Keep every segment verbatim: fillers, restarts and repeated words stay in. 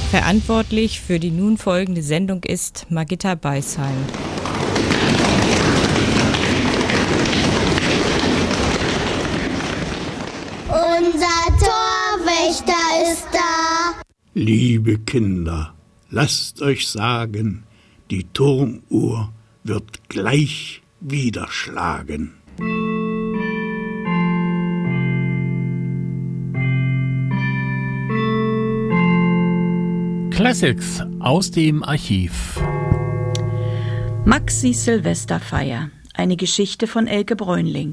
Verantwortlich für die nun folgende Sendung ist Margitta Beisheim. Unser Torwächter ist da. Liebe Kinder, lasst euch sagen, die Turmuhr wird gleich wieder schlagen. Classics aus dem Archiv. Maxis Silvesterfeier, eine Geschichte von Elke Bräunling.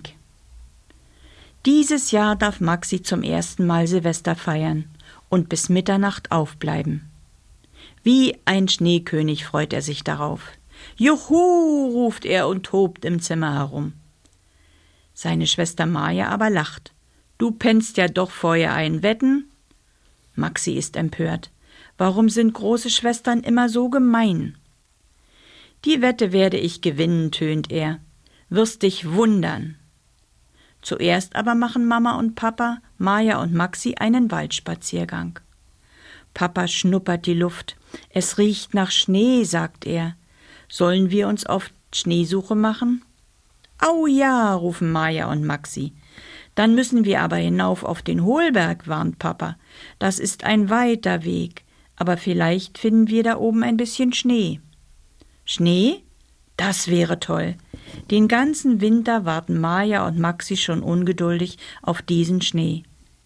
Dieses Jahr darf Maxi zum ersten Mal Silvester feiern und bis Mitternacht aufbleiben. Wie ein Schneekönig freut er sich darauf. Juhu, ruft er und tobt im Zimmer herum. Seine Schwester Maja aber lacht. Du pennst ja doch vorher ein, wetten? Maxi ist empört. Warum sind große Schwestern immer so gemein? Die Wette werde ich gewinnen, tönt er. Wirst dich wundern. Zuerst aber machen Mama und Papa, Maja und Maxi einen Waldspaziergang. Papa schnuppert die Luft. Es riecht nach Schnee, sagt er. Sollen wir uns auf Schneesuche machen? Au ja, rufen Maja und Maxi. Dann müssen wir aber hinauf auf den Hohlberg, warnt Papa. Das ist ein weiter Weg. Aber vielleicht finden wir da oben ein bisschen Schnee. Schnee? Das wäre toll. Den ganzen Winter warten Maja und Maxi schon ungeduldig auf diesen Schnee.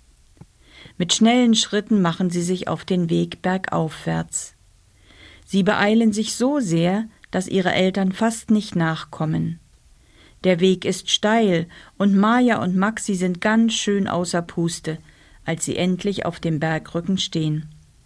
Mit schnellen Schritten machen sie sich auf den Weg bergaufwärts. Sie beeilen sich so sehr, dass ihre Eltern fast nicht nachkommen. Der Weg ist steil und Maja und Maxi sind ganz schön außer Puste, als sie endlich auf dem Bergrücken stehen.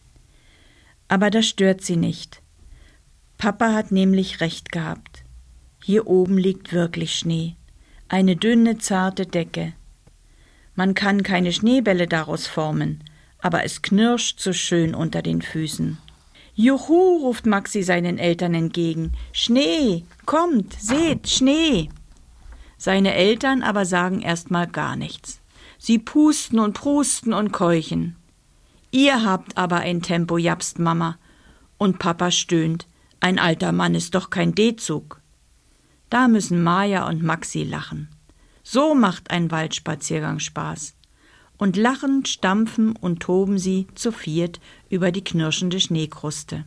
Aber das stört sie nicht. Papa hat nämlich recht gehabt. Hier oben liegt wirklich Schnee. Eine dünne, zarte Decke. Man kann keine Schneebälle daraus formen, aber es knirscht so schön unter den Füßen. Juhu, ruft Maxi seinen Eltern entgegen. Schnee, kommt, seht, Schnee. Seine Eltern aber sagen erst mal gar nichts. Sie pusten und prusten und keuchen. Ihr habt aber ein Tempo, japst Mama. Und Papa stöhnt. Ein alter Mann ist doch kein D-Zug. Da müssen Maja und Maxi lachen. So macht ein Waldspaziergang Spaß. Und lachend stampfen und toben sie zu viert über die knirschende Schneekruste.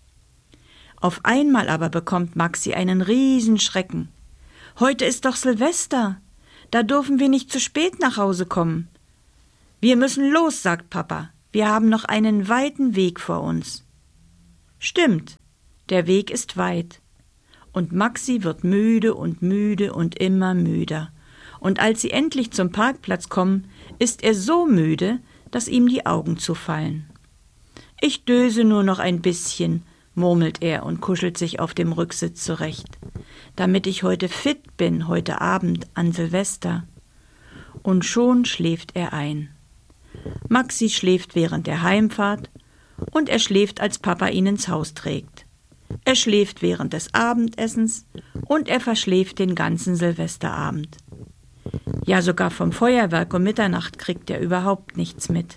Auf einmal aber bekommt Maxi einen Riesenschrecken. Heute ist doch Silvester. Da dürfen wir nicht zu spät nach Hause kommen. Wir müssen los, sagt Papa. Wir haben noch einen weiten Weg vor uns. Stimmt, der Weg ist weit. Und Maxi wird müde und müde und immer müder. Und als sie endlich zum Parkplatz kommen, ist er so müde, dass ihm die Augen zufallen. Ich döse nur noch ein bisschen, murmelt er und kuschelt sich auf dem Rücksitz zurecht, damit ich heute fit bin, heute Abend an Silvester. Und schon schläft er ein. Maxi schläft während der Heimfahrt und er schläft, als Papa ihn ins Haus trägt. Er schläft während des Abendessens und er verschläft den ganzen Silvesterabend. Ja, sogar vom Feuerwerk um Mitternacht kriegt er überhaupt nichts mit.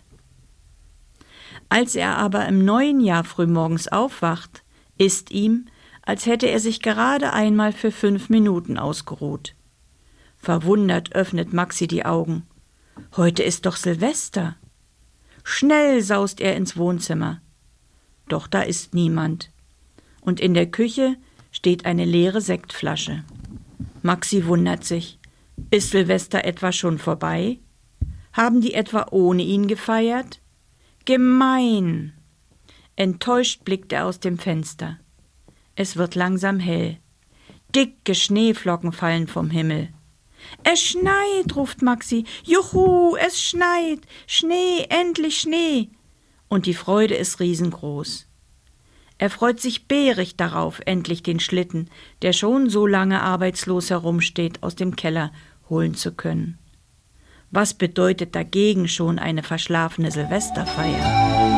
Als er aber im neuen Jahr frühmorgens aufwacht, ist ihm, als hätte er sich gerade einmal für fünf Minuten ausgeruht. Verwundert öffnet Maxi die Augen. Heute ist doch Silvester. Schnell saust er ins Wohnzimmer. Doch da ist niemand. Und in der Küche steht eine leere Sektflasche. Maxi wundert sich. Ist Silvester etwa schon vorbei? Haben die etwa ohne ihn gefeiert? Gemein! Enttäuscht blickt er aus dem Fenster. Es wird langsam hell. Dicke Schneeflocken fallen vom Himmel. Es schneit, ruft Maxi. Juhu, es schneit. Schnee, endlich Schnee. Und die Freude ist riesengroß. Er freut sich beerig darauf, endlich den Schlitten, der schon so lange arbeitslos herumsteht, aus dem Keller holen zu können. Was bedeutet dagegen schon eine verschlafene Silvesterfeier?